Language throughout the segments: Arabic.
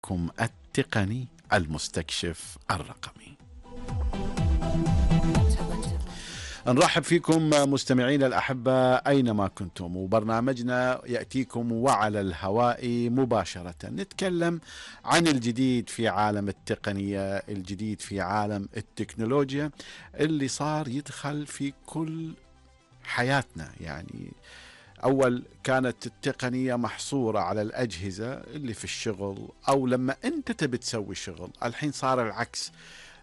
معكم التقني المستكشف الرقمي. نرحب فيكم مستمعين الأحبة أينما كنتم، وبرنامجنا يأتيكم وعلى الهواء مباشرة. نتكلم عن الجديد في عالم التقنية، الجديد في عالم التكنولوجيا اللي صار يدخل في كل حياتنا. يعني أول كانت التقنية محصورة على الأجهزة اللي في الشغل أو لما أنت تبي تسوي شغل. الحين صار العكس.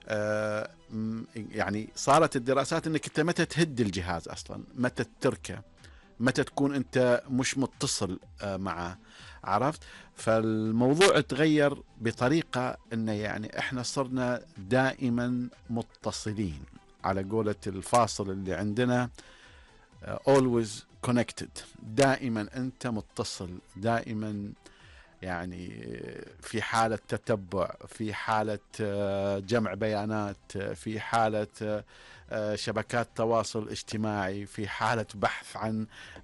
يعني صارت الدراسات أنك أنت متى تهد الجهاز أصلا، متى تتركه، متى تكون أنت مش متصل معه. عرفت؟ فالموضوع تغير بطريقة أنه يعني إحنا صرنا دائما متصلين، على قولة الفاصل اللي عندنا always connected. دائما أنت متصل، دائما يعني في حالة تتبع، في حالة جمع بيانات، في حالة شبكات تواصل اجتماعي، في حالة بحث عن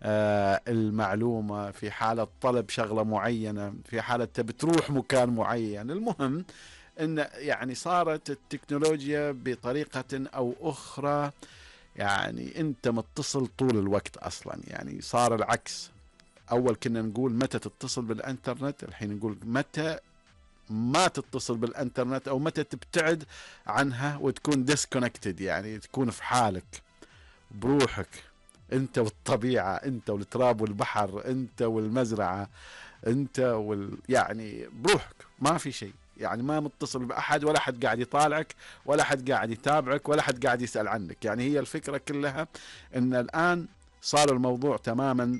المعلومة، في حالة طلب شغلة معينة، في حالة بتروح مكان معين. المهم ان يعني صارت التكنولوجيا بطريقة او اخرى يعني انت متصل طول الوقت اصلا. يعني صار العكس. اول كنا نقول متى تتصل بالانترنت، الحين نقول متى ما تتصل بالانترنت او متى تبتعد عنها وتكون ديسكونكتد، يعني تكون في حالك بروحك، انت والطبيعة، انت والتراب والبحر، انت والمزرعة، انت يعني بروحك، ما في شيء. يعني ما متصل بأحد، ولا حد قاعد يطالعك، ولا حد قاعد يتابعك، ولا حد قاعد يسأل عنك. يعني هي الفكرة كلها ان الآن صار الموضوع تماما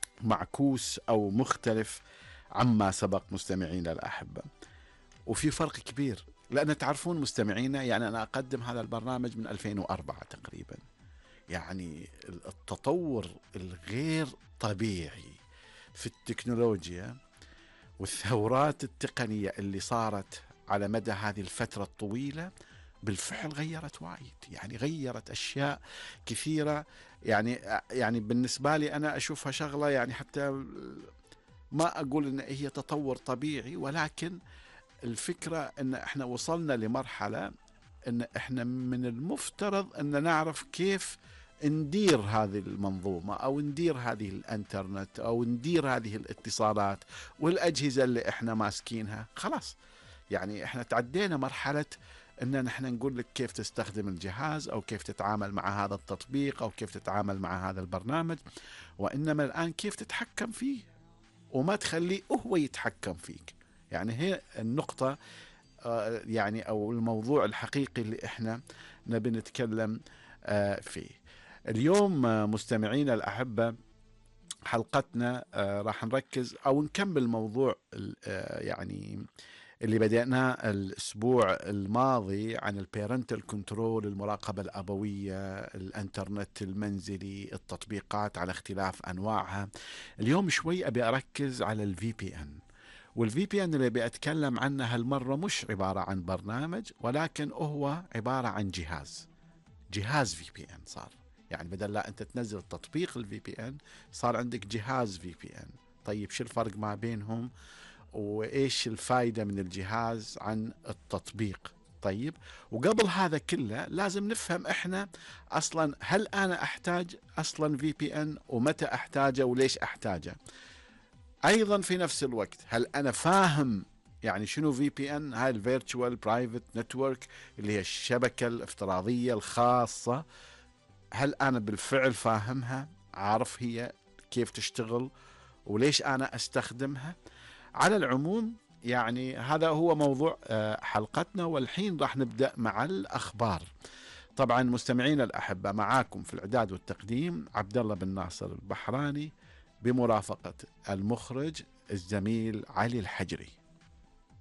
معكوس أو مختلف عما سبق مستمعينا الأحبة. وفي فرق كبير، لأن تعرفون مستمعينا يعني أنا أقدم هذا البرنامج من 2004 تقريبا. يعني التطور الغير طبيعي في التكنولوجيا والثورات التقنية اللي صارت على مدى هذه الفترة الطويلة بالفعل غيرت وايد، يعني غيرت أشياء كثيرة. يعني بالنسبة لي أنا أشوفها شغلة، يعني حتى ما أقول إن هي تطور طبيعي، ولكن الفكرة إن إحنا وصلنا لمرحلة إن إحنا من المفترض أن نعرف كيف ندير هذه المنظومة، أو ندير هذه الانترنت، أو ندير هذه الاتصالات والأجهزة اللي إحنا ماسكينها. خلاص يعني إحنا تعدينا مرحلة إن نحن نقول لك كيف تستخدم الجهاز، أو كيف تتعامل مع هذا التطبيق، أو كيف تتعامل مع هذا البرنامج. وإنما الآن كيف تتحكم فيه وما تخليه هو يتحكم فيك. يعني هي النقطة يعني أو الموضوع الحقيقي اللي إحنا نبي نتكلم فيه اليوم. مستمعينا الأحبة، حلقتنا راح نركز أو نكمل موضوع يعني اللي بدأناه الأسبوع الماضي عن البيرنتال كنترول، المراقبة الأبوية، الانترنت المنزلي، التطبيقات على اختلاف أنواعها. اليوم شوي أبي أركز على الفي بي ان. والفي بي ان اللي بأتكلم عنه هالمرة مش عبارة عن برنامج، ولكن هو عبارة عن جهاز في بي ان. صار يعني بدل لا انت تنزل تطبيق الفي بي ان، صار عندك جهاز في بي ان. طيب شو الفرق ما بينهم، وايش الفائدة من الجهاز عن التطبيق؟ طيب، وقبل هذا كله لازم نفهم احنا اصلا هل انا احتاج اصلا في بي ان، ومتى احتاجه، وليش احتاجه. ايضا في نفس الوقت هل انا فاهم يعني شنو في بي ان؟ هاي الفيرتشوال برايفت نتورك، اللي هي الشبكة الافتراضية الخاصة. هل انا بالفعل فاهمها، عارف هي كيف تشتغل، وليش انا استخدمها؟ على العموم يعني هذا هو موضوع حلقتنا. والحين راح نبدأ مع الأخبار. طبعا مستمعين الأحبة، معاكم في الإعداد والتقديم عبد الله بن ناصر البحراني، بمرافقة المخرج الزميل علي الحجري.